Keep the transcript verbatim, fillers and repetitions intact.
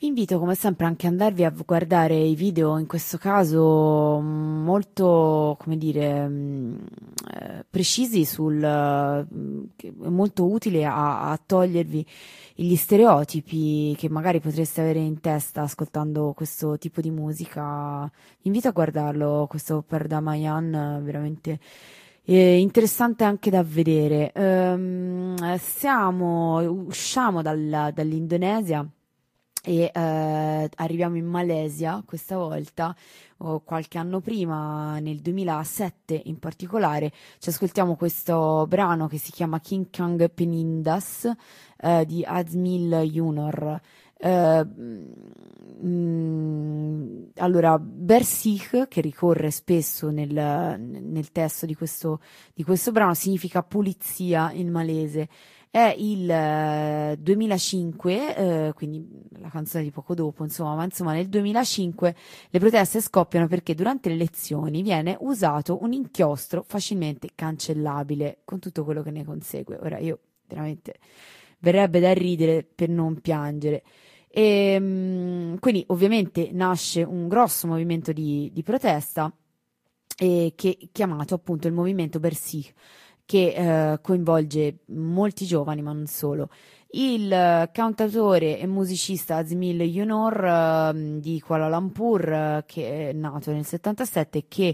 invito come sempre anche ad andarvi a guardare i video, in questo caso mm, molto, come dire, mm, eh, precisi sul, mm, che è molto utile a, a togliervi gli stereotipi che magari potreste avere in testa ascoltando questo tipo di musica. Vi invito a guardarlo, questo per Damayan, eh, veramente eh, interessante anche da vedere. Ehm, siamo, usciamo dal- dall'Indonesia e eh, arriviamo in Malesia questa volta, o qualche anno prima, nel duemilasette in particolare. Ci ascoltiamo questo brano che si chiama King Kang Penindas eh, di Azmil Junior. Eh, mm, allora, Bersih, che ricorre spesso nel, nel testo di questo, di questo brano, significa pulizia in malese. È il eh, duemilacinque, eh, quindi la canzone di poco dopo, insomma, ma insomma nel duemilacinque le proteste scoppiano perché durante le elezioni viene usato un inchiostro facilmente cancellabile, con tutto quello che ne consegue. Ora io veramente verrebbe da ridere per non piangere. E, mm, quindi ovviamente nasce un grosso movimento di, di protesta eh, che, chiamato appunto il movimento Bersih, che eh, coinvolge molti giovani, ma non solo. Il eh, cantautore e musicista Azmil Junior, ehm, di Kuala Lumpur, eh, che è nato nel settantasette, che